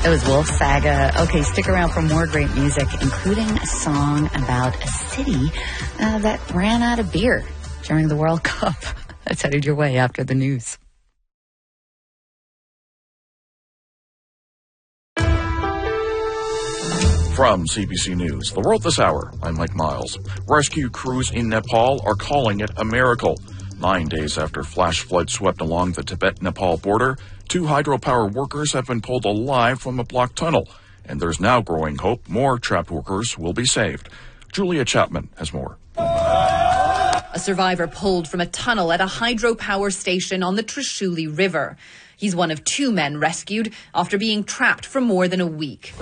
It was Wolf Saga. Okay, stick around for more great music, including a song about a city that ran out of beer during the World Cup. That's headed your way after the news. From CBC News, The World This Hour, I'm Mike Miles. Rescue crews in Nepal are calling it a miracle. 9 days after flash floods swept along the Tibet-Nepal border, 2 hydropower workers have been pulled alive from a blocked tunnel, and there's now growing hope more trapped workers will be saved. Julia Chapman has more. A survivor pulled from a tunnel at a hydropower station on the Trishuli River. He's one of 2 men rescued after being trapped for more than a week.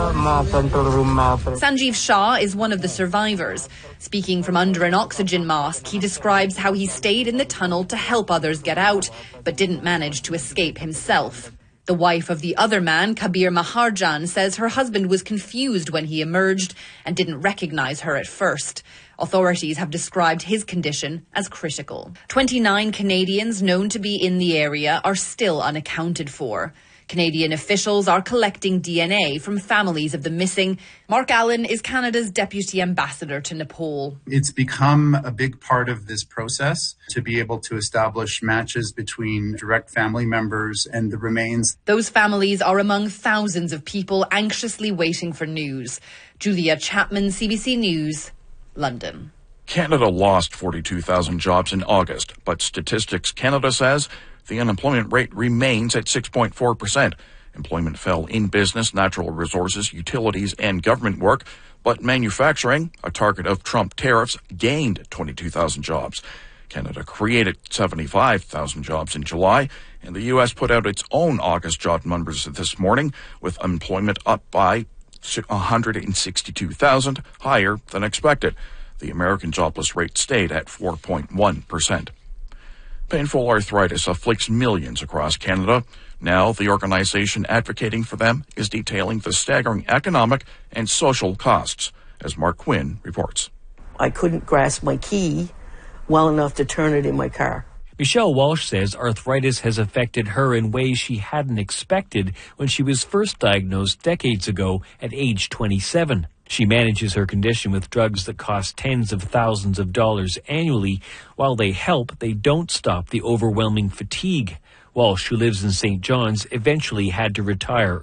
Sanjeev Shah is one of the survivors. Speaking from under an oxygen mask, he describes how he stayed in the tunnel to help others get out, but didn't manage to escape himself. The wife of the other man, Kabir Maharjan, says her husband was confused when he emerged and didn't recognize her at first. Authorities have described his condition as critical. 29 Canadians known to be in the area are still unaccounted for. Canadian officials are collecting DNA from families of the missing. Mark Allen is Canada's Deputy Ambassador to Nepal. It's become a big part of this process to be able to establish matches between direct family members and the remains. Those families are among thousands of people anxiously waiting for news. Julia Chapman, CBC News, London. Canada lost 42,000 jobs in August, but Statistics Canada says the unemployment rate remains at 6.4%. Employment fell in business, natural resources, utilities, and government work, but manufacturing, a target of Trump tariffs, gained 22,000 jobs. Canada created 75,000 jobs in July, and the U.S. put out its own August job numbers this morning, with employment up by 162,000, higher than expected. The American jobless rate stayed at 4.1%. Painful arthritis afflicts millions across Canada. Now, the organization advocating for them is detailing the staggering economic and social costs, as Mark Quinn reports. I couldn't grasp my key well enough to turn it in my car. Michelle Walsh says arthritis has affected her in ways she hadn't expected when she was first diagnosed decades ago at age 27. She manages her condition with drugs that cost tens of thousands of dollars annually. While they help, they don't stop the overwhelming fatigue. Walsh, who lives in St. John's, eventually had to retire